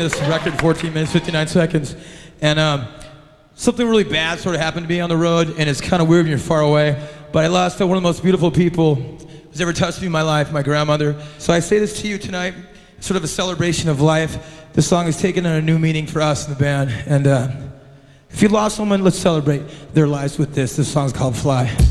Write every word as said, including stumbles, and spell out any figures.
this record, fourteen minutes, fifty-nine seconds. And um, something really bad sort of happened to me on the road, and it's kind of weird when you're far away. But I lost one of the most beautiful people who's ever touched me in my life, my grandmother. So I say this to you tonight, sort of a celebration of life. This song has taken on a new meaning for us in the band. And uh, if you lost someone, let's celebrate their lives with this. This song's called Fly.